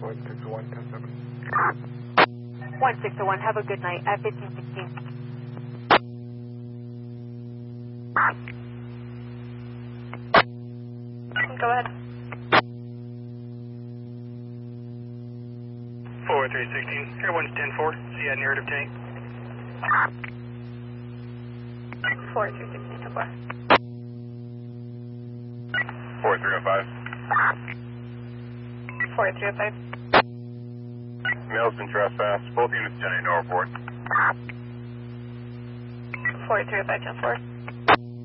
1601, 10-7. 1601, have a good night at 1516. Go ahead. 40316, Airborne's 10-4, see you at narrative tank. 40316, 10-4. 4305. 4305. Male's been trespassed. Both units 10-8, no report. 4305, 10-4.